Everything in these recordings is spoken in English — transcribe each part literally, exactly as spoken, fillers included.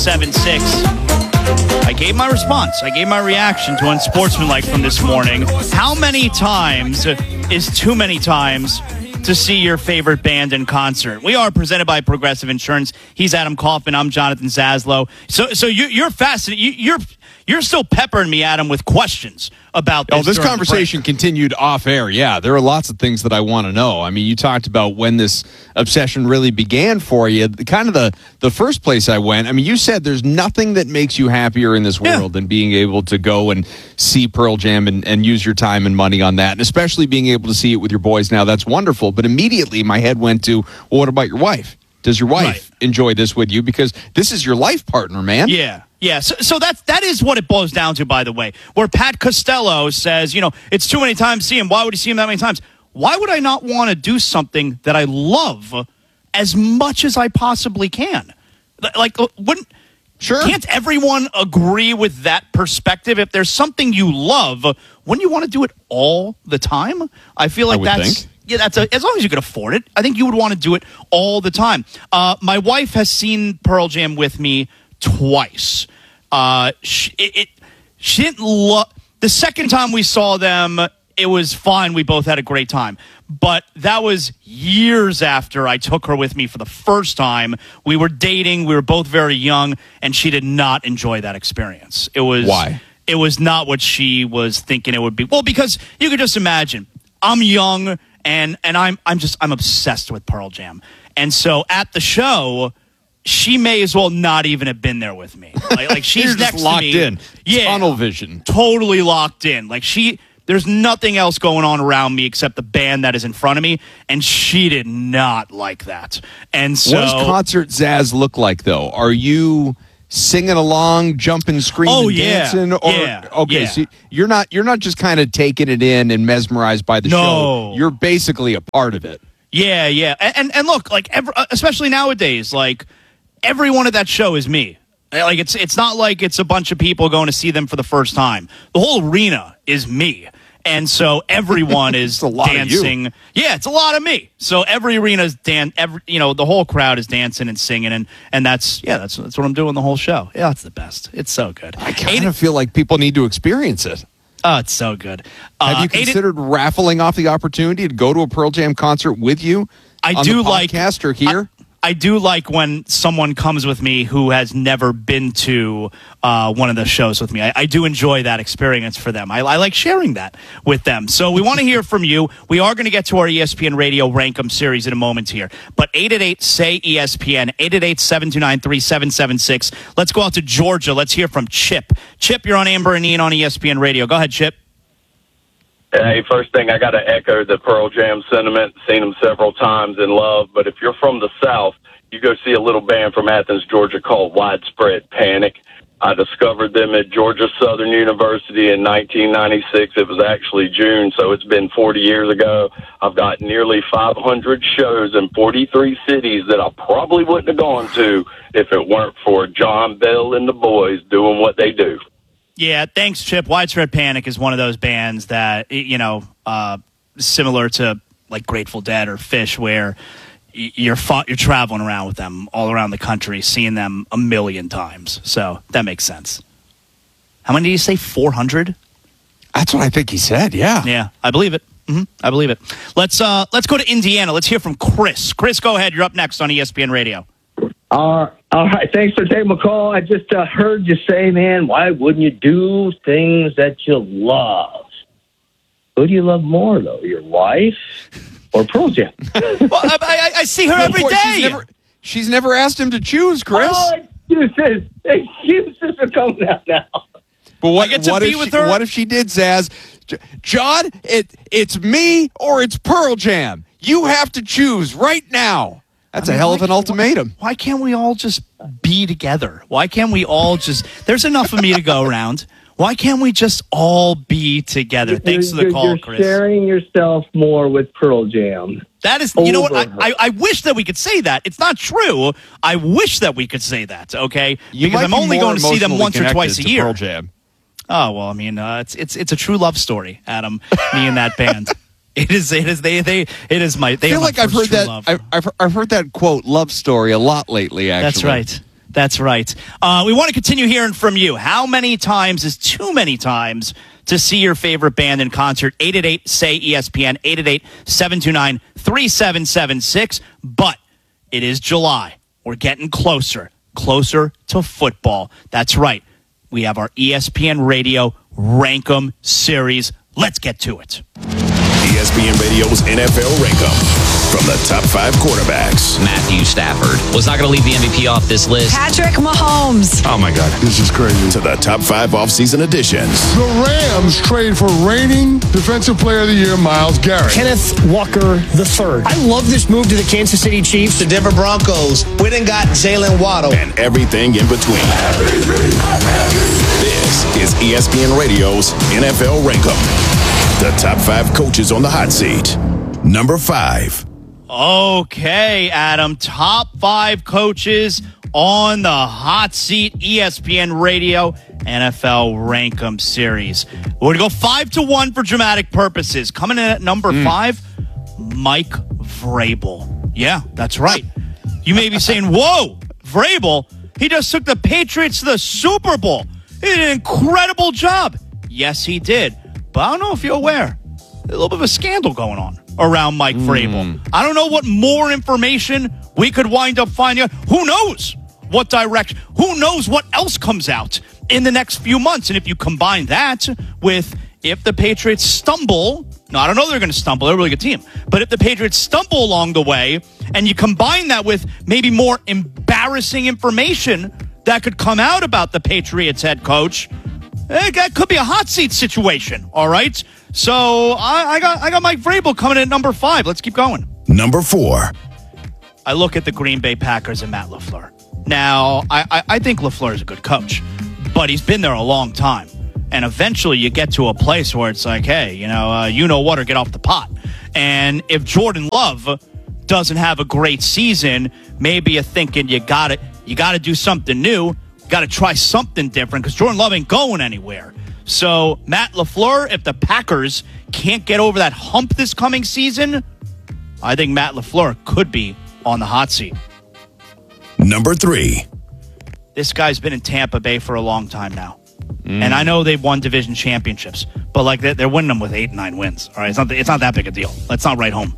seven six. I gave my response. I gave my reaction to Unsportsmanlike from this morning. How many times is too many times to see your favorite band in concert? We are presented by Progressive Insurance. He's Adam Kaufman. I'm Jonathan Zaslow. So, so you, you're fascinated. You, you're you're still peppering me, Adam, with questions about this. Oh, this conversation continued off air. Yeah, there are lots of things that I want to know. I mean, you talked about when this obsession really began for you. Kind of the, the first place I went. I mean, you said there's nothing that makes you happier in this world yeah. than being able to go and see Pearl Jam and, and use your time and money on that, and especially being able to see it with your boys now. That's wonderful. But immediately my head went to, well, what about your wife? Does your wife right. enjoy this with you? Because this is your life partner, man. Yeah. Yeah, so, so that's, that is what it boils down to, by the way, where Pat Costello says, you know, it's too many times to see him. Why would he see him that many times? Why would I not want to do something that I love as much as I possibly can? Like, wouldn't, sure. Can't everyone agree with that perspective? If there's something you love, wouldn't you want to do it all the time? I feel like I that's... Think. Yeah, that's a, as long as you can afford it, I think you would want to do it all the time. Uh, my wife has seen Pearl Jam with me twice. Uh, she, it, it, she didn't love the second time we saw them. It was fine. We both had a great time. But that was years after I took her with me for the first time. We were dating. We were both very young, and she did not enjoy that experience. It was why? It was not what she was thinking it would be. Well, because you could just imagine. I'm young, and and I'm I'm just I'm obsessed with Pearl Jam, and so at the show, she may as well not even have been there with me. Like, like she's You're next just locked to me. in. Yeah, tunnel vision. Totally locked in. Like she, there's nothing else going on around me except the band that is in front of me, and she did not like that. And so, what does concert Zaz look like, though? Are you singing along, jumping, screaming, oh, yeah. dancing? Or, yeah. Okay, yeah. so you're not you're not just kind of taking it in and mesmerized by the no. show. You're basically a part of it. Yeah, yeah. And and, and look, like every, especially nowadays, like everyone at that show is me. Like it's it's not like it's a bunch of people going to see them for the first time. The whole arena is me. And so everyone is dancing. Yeah, it's a lot of me. So every arena is dan- every you know, the whole crowd is dancing and singing, and and that's yeah, that's that's what I'm doing the whole show. Yeah, it's the best. It's so good. I kind of feel like people need to experience it. Oh, it's so good. Uh, Have you considered eight, raffling off the opportunity to go to a Pearl Jam concert with you? I on do the like podcast or here. I, I do like when someone comes with me who has never been to uh, one of the shows with me. I, I do enjoy that experience for them. I, I like sharing that with them. So we want to hear from you. We are going to get to our E S P N Radio Rank 'em series in a moment here. But eight eight eight, S A Y, E S P N, eight eight eight, seven two nine, three seven seven six. Let's go out to Georgia. Let's hear from Chip. Chip, you're on Amber and Ian on E S P N Radio. Go ahead, Chip. Hey, first thing, I got to echo the Pearl Jam sentiment. Seen them several times in love. But if you're from the South, you go see a little band from Athens, Georgia called Widespread Panic. I discovered them at Georgia Southern University in nineteen ninety-six. It was actually June, so it's been forty years ago. I've got nearly five hundred shows in forty-three cities that I probably wouldn't have gone to if it weren't for John Bell and the boys doing what they do. Yeah, thanks, Chip. Widespread Panic is one of those bands that, you know, uh, similar to like Grateful Dead or Fish, where you're fa- you're traveling around with them all around the country, seeing them a million times. So that makes sense. How many did you say? four hundred? That's what I think he said, yeah. Yeah, I believe it. Mm-hmm. I believe it. Let's uh, let's go to Indiana. Let's hear from Chris. Chris, go ahead. You're up next on E S P N Radio. Uh, all right. Thanks for taking my call. I just uh, heard you say, man, why wouldn't you do things that you love? Who do you love more, though? Your wife or Pearl Jam? Well, I, I, I see her every boy, day. She's never, she's never asked him to choose, Chris. Oh, excuses. Excuses are coming out now. But what, I get to what, be if with she, her? what if she did, Zaz? John, it, it's me or it's Pearl Jam. You have to choose right now. That's I mean, a hell of an ultimatum. Why can't we all just be together? Why can't we all just... There's enough of me to go around. Why can't we just all be together? Thanks you're, for the call, you're Chris. You're sharing yourself more with Pearl Jam. That is... You know what? I, I, I wish that we could say that. It's not true. I wish that we could say that, okay? You because I'm be only going to see them once or twice a year. Pearl Jam. Oh, well, I mean, uh, it's it's it's a true love story, Adam, me and that band. It is. It is. They. They. It is my. They I feel like I've heard that. I've, I've I've heard that quote "love story" a lot lately. Actually, that's right. That's right. Uh, we want to continue hearing from you. How many times is too many times to see your favorite band in concert? eight eight eight, S A Y, E S P N, eight eight eight, seven two nine, three seven seven six. But it is July. We're getting closer, closer to football. That's right. We have our E S P N Radio Rank 'em series. Let's get to it. E S P N Radio's N F L Rank 'em. From the top five quarterbacks. Matthew Stafford was not going to leave the M V P off this list. Patrick Mahomes. Oh, my God. This is crazy. To the top five offseason additions. The Rams trade for reigning Defensive Player of the Year, Myles Garrett. Kenneth Walker the third. I love this move to the Kansas City Chiefs. The Denver Broncos went and got Jalen Waddle. And everything in between. This is E S P N Radio's N F L Rank 'em. The top five coaches on the hot seat. Number five. Okay, Adam. Top five coaches on the hot seat. E S P N Radio N F L Rank 'em series. We're going to go five to one for dramatic purposes. Coming in at number mm. five, Mike Vrabel. Yeah, that's right. You may be saying, whoa, Vrabel, he just took the Patriots to the Super Bowl. He did an incredible job. Yes, he did. But I don't know if you're aware. A little bit of a scandal going on around Mike Vrabel. Mm. I don't know what more information we could wind up finding out. Who knows what direction? Who knows what else comes out in the next few months? And if you combine that with if the Patriots stumble, no, I don't know they're going to stumble. They're a really good team. But if the Patriots stumble along the way and you combine that with maybe more embarrassing information that could come out about the Patriots head coach, eh, that could be a hot seat situation, all right? So I, I got I got Mike Vrabel coming in at number five. Let's keep going. Number four. I look at the Green Bay Packers and Matt LaFleur. Now, I, I, I think LaFleur is a good coach, but he's been there a long time. And eventually you get to a place where it's like, hey, you know, uh, you know what, or get off the pot. And if Jordan Love doesn't have a great season, maybe you're thinking you got to you got to do something new, got to try something different because Jordan Love ain't going anywhere. So, Matt LaFleur, if the Packers can't get over that hump this coming season, I think Matt LaFleur could be on the hot seat. Number three. This guy's been in Tampa Bay for a long time now. Mm. And I know they've won division championships, but like they're, they're winning them with eight, nine wins. All right, it's not, it's not that big a deal. Let's not write home.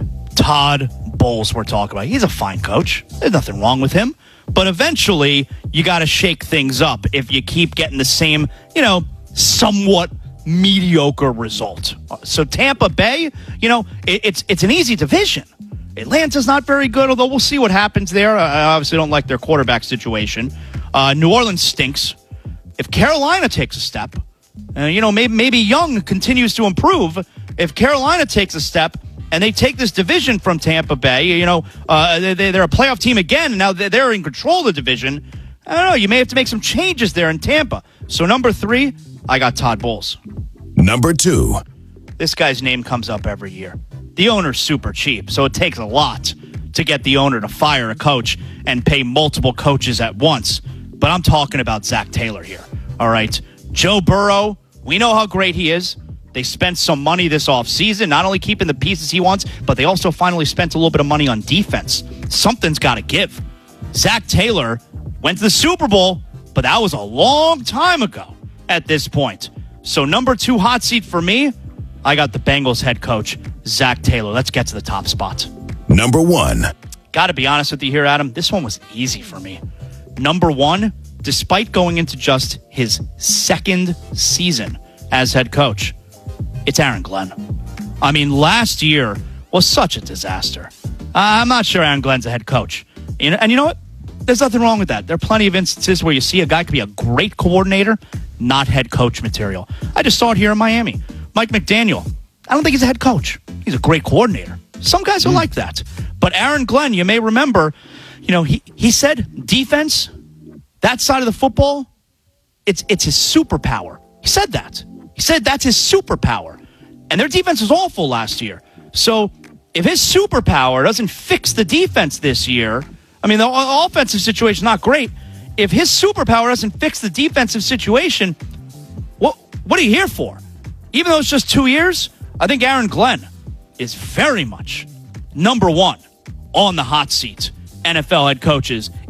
Todd Bowles we're talking about. He's a fine coach. There's nothing wrong with him. But eventually, you got to shake things up if you keep getting the same, you know, somewhat mediocre result. So Tampa Bay, you know, it, it's it's an easy division. Atlanta's not very good, although we'll see what happens there. I obviously don't like their quarterback situation. Uh, New Orleans stinks. If Carolina takes a step, uh, you know, maybe maybe Young continues to improve. If Carolina takes a step and they take this division from Tampa Bay, you know, uh, they, they're a playoff team again, and now they're in control of the division. I don't know. You may have to make some changes there in Tampa. So number three, I got Todd Bowles. Number two. This guy's name comes up every year. The owner's super cheap, so it takes a lot to get the owner to fire a coach and pay multiple coaches at once. But I'm talking about Zach Taylor here, all right? Joe Burrow, we know how great he is. They spent some money this offseason, not only keeping the pieces he wants, but they also finally spent a little bit of money on defense. Something's got to give. Zach Taylor went to the Super Bowl, but that was a long time ago at this point. So number two hot seat for me, I got the Bengals head coach, Zach Taylor. Let's get to the top spot. Number one. Got to be honest with you here, Adam. This one was easy for me. Number one, despite going into just his second season as head coach, it's Aaron Glenn. I mean, last year was such a disaster. I'm not sure Aaron Glenn's a head coach. And you know what? There's nothing wrong with that. There are plenty of instances where you see a guy could be a great coordinator, not head coach material. I just saw it here in Miami. Mike McDaniel, I don't think he's a head coach. He's a great coordinator. Some guys are mm. like that. But Aaron Glenn, you may remember, you know, he, he said defense, that side of the football, it's it's his superpower. He said that. He said that's his superpower. And their defense was awful last year. So if his superpower doesn't fix the defense this year, I mean, the offensive situation is not great. If his superpower doesn't fix the defensive situation, what what are you here for? Even though it's just two years, I think Aaron Glenn is very much number one on the hot seat. N F L head coaches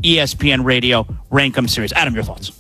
E S P N Radio Rank 'em Series. Adam, your thoughts?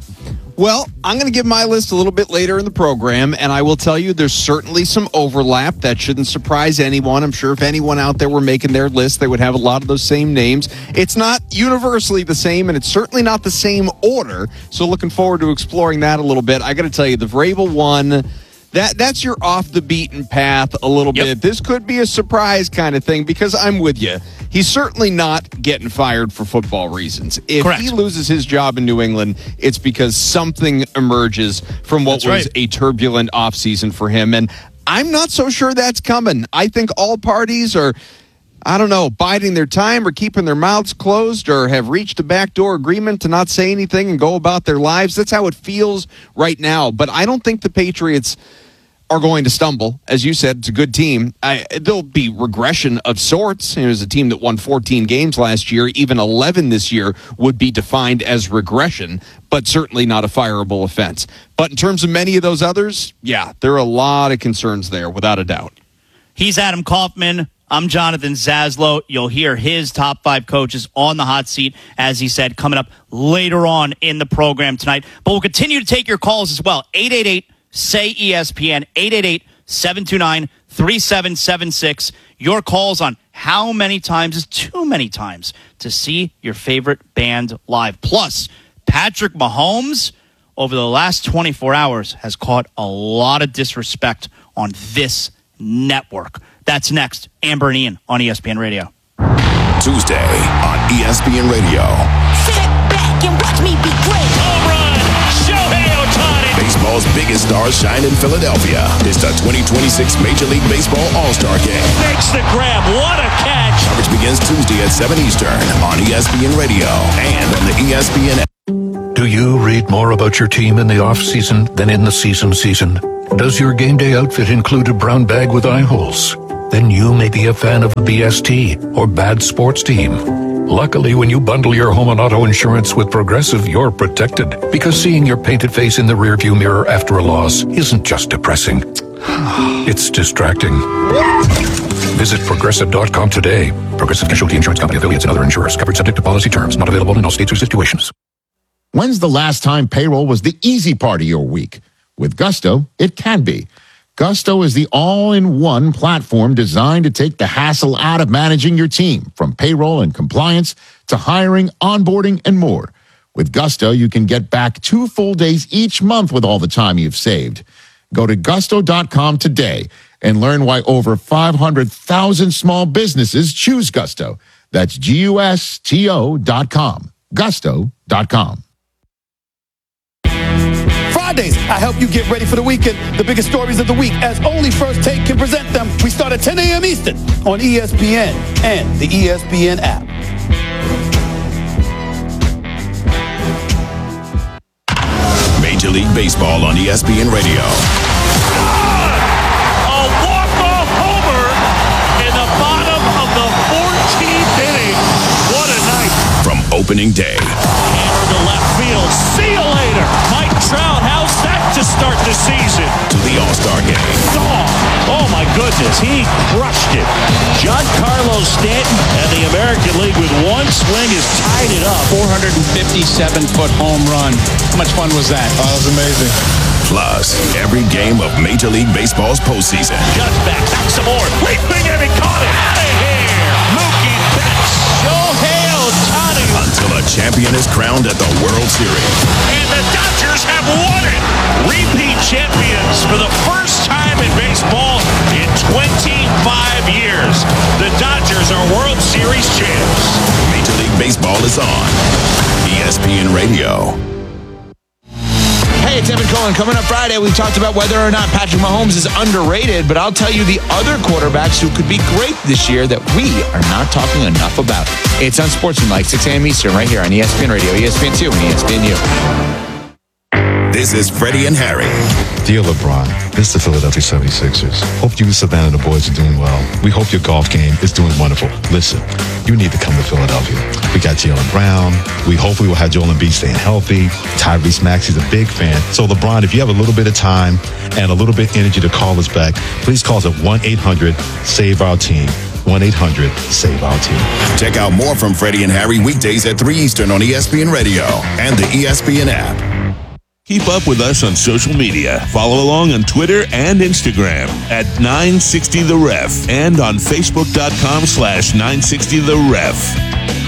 Well, I'm going to give my list a little bit later in the program, and I will tell you there's certainly some overlap. That shouldn't surprise anyone. I'm sure if anyone out there were making their list, they would have a lot of those same names. It's not universally the same, and it's certainly not the same order, so looking forward to exploring that a little bit. I got to tell you, the Vrabel one... That that's your off the beaten path a little Yep. bit. This could be a surprise kind of thing because I'm with you. He's certainly not getting fired for football reasons. If Correct. he loses his job in New England, it's because something emerges from what That's was right. a turbulent offseason for him. And I'm not so sure that's coming. I think all parties are, I don't know, biding their time or keeping their mouths closed or have reached a backdoor agreement to not say anything and go about their lives. That's how it feels right now. But I don't think the Patriots are going to stumble. As you said, it's a good team. I, there'll be regression of sorts. It was a team that won fourteen games last year. Even eleven this year would be defined as regression, but certainly not a fireable offense. But in terms of many of those others, yeah, there are a lot of concerns there, without a doubt. He's Adam Kaufman. I'm Jonathan Zaslow. You'll hear his top five coaches on the hot seat, as he said, coming up later on in the program tonight. But we'll continue to take your calls as well. eight eight eight, S A Y, E S P N, eight eight eight, seven two nine, three seven seven six. Your calls on how many times is too many times to see your favorite band live. Plus, Patrick Mahomes, over the last twenty-four hours, has caught a lot of disrespect on this network. That's next. Amber and Ian on E S P N Radio. Tuesday on E S P N Radio. Sit back and watch me be great. Home run, Shohei Ohtani. Baseball's biggest stars shine in Philadelphia. It's the twenty twenty-six Major League Baseball All-Star Game. Makes the grab. What a catch. Coverage begins Tuesday at seven Eastern on E S P N Radio and on the E S P N app. Do you read more about your team in the off-season than in the season season? Does your game day outfit include a brown bag with eye holes? Then you may be a fan of the B S T or Bad Sports Team. Luckily, when you bundle your home and auto insurance with Progressive, you're protected. Because seeing your painted face in the rearview mirror after a loss isn't just depressing. It's distracting. Visit Progressive dot com today. Progressive Casualty Insurance Company, affiliates, and other insurers. Covered subject to policy terms. Not available in all states or situations. When's the last time payroll was the easy part of your week? With Gusto, it can be. Gusto is the all-in-one platform designed to take the hassle out of managing your team, from payroll and compliance to hiring, onboarding, and more. With Gusto, you can get back two full days each month with all the time you've saved. Go to gusto dot com today and learn why over five hundred thousand small businesses choose Gusto. That's G U S T O dot com. gusto dot com. Fridays, I help you get ready for the weekend. The biggest stories of the week, as only First Take can present them. We start at ten a.m. Eastern on E S P N and the E S P N app. Major League Baseball on E S P N Radio. A walk-off homer in the bottom of the fourteenth inning. What a night. From opening day. Hammer to left field. See you later. Mike Trout, how's that to start the season? To the All-Star Game. Gone. Oh, my goodness. He crushed it. Giancarlo Stanton and the American League with one swing has tied it up. four hundred fifty-seven foot home run. How much fun was that? Oh, that was amazing. Plus, every game of Major League Baseball's postseason. Just back, back some more. Leaping and he caught it. Out of here. Mookie Betts. Shohei Ohtani. Until a champion is crowned at the World Series. And the Dodgers have won it. Repeat champions for the first time in baseball in twenty-five years. The Dodgers are World Series champs. Major League Baseball is on E S P N Radio. Hey, it's Evan Cohen. Coming up Friday, we talked about whether or not Patrick Mahomes is underrated, but I'll tell you the other quarterbacks who could be great this year that we are not talking enough about. It's on Sportsmanlike, six a.m. Eastern, right here on E S P N Radio, E S P N two, and E S P N U. This is Freddie and Harry. Dear LeBron, this is the Philadelphia seventy-sixers. Hope you and Savannah and the boys are doing well. We hope your golf game is doing wonderful. Listen, you need to come to Philadelphia. We got Jaylen Brown. We hope we will have Joel Embiid staying healthy. Tyrese Maxey's a big fan. So LeBron, if you have a little bit of time and a little bit of energy to call us back, please call us at one eight hundred save our team. one eight hundred save our team. Check out more from Freddie and Harry weekdays at three Eastern on E S P N Radio and the E S P N app. Keep up with us on social media. Follow along on Twitter and Instagram at nine sixty The Ref and on Facebook.com slash 960 The Ref.